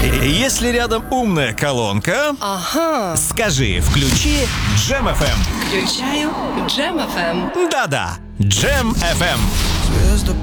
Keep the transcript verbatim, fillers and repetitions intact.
Если рядом умная колонка, Ага. скажи «включи Джем эф эм». Включаю Джем эф эм. Да-да, Джем эф эм. Звездопад